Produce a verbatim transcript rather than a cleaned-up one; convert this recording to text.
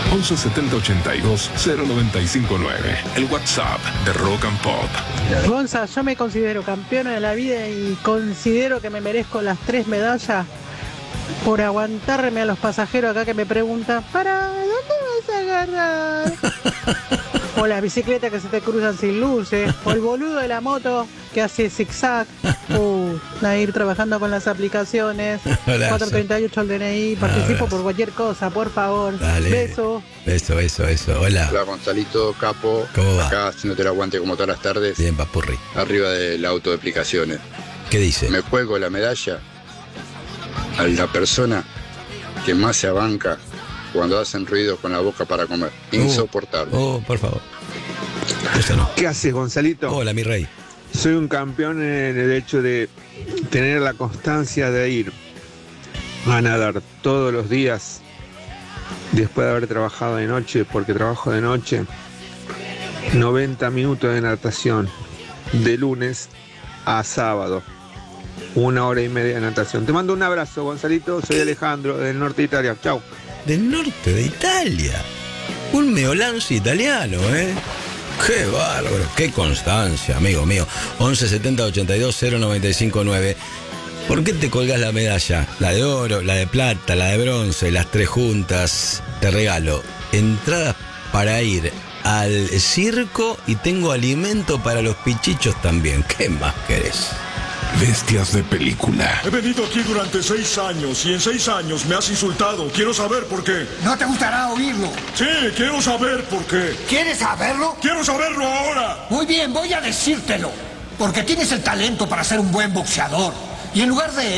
once setenta ochenta y dos cero noventa y cinco nueve. El WhatsApp de Rock and Pop. Gonza, yo me considero campeona de la vida y considero que me merezco las tres medallas por aguantarme a los pasajeros acá que me preguntan, ¿para dónde vas a agarrar? O las bicicletas que se te cruzan sin luces, o el boludo de la moto que hace zigzag, uh, a ir trabajando con las aplicaciones. cuatro treinta y ocho al D N I, participo por cualquier cosa, por favor. Dale. Beso. Eso, eso, eso. Hola. Hola Gonzalito, capo. ¿Cómo va? Acá haciéndote el aguante como todas las tardes. Bien, papurri. Arriba del auto de aplicaciones. ¿Qué dice? Me juego la medalla a la persona que más se abanca cuando hacen ruido con la boca para comer. Insoportable. Oh, oh por favor. Eso no. ¿Qué haces, Gonzalito? Hola, mi rey. Soy un campeón en el hecho de tener la constancia de ir a nadar todos los días después de haber trabajado de noche, porque trabajo de noche. noventa minutos de natación de lunes a sábado. Una hora y media de natación. Te mando un abrazo, Gonzalito. Soy Alejandro, del norte de Italia. Chau. Del norte de Italia. Un meolanzi italiano, ¿eh? Qué bárbaro, qué constancia, amigo mío. once setenta ochenta y dos cero noventa y cinco nueve. ¿Por qué te colgás la medalla? La de oro, la de plata, la de bronce, las tres juntas. Te regalo entradas para ir al circo y tengo alimento para los pichichos también. ¿Qué más querés? Bestias de película. He venido aquí durante seis años y en seis años me has insultado. Quiero saber por qué. No te gustará oírlo. Sí, quiero saber por qué. ¿Quieres saberlo? Quiero saberlo ahora. Muy bien, voy a decírtelo. Porque tienes el talento para ser un buen boxeador. Y en lugar de